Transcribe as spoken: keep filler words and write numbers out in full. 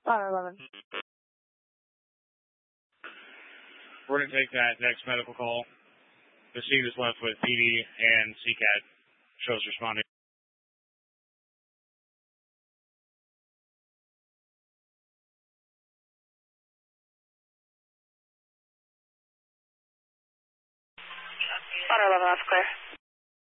Honor eleven. We're going to take that next medical call. The scene is left with P D and C CAT. Shows responding. Honor eleven, that's clear.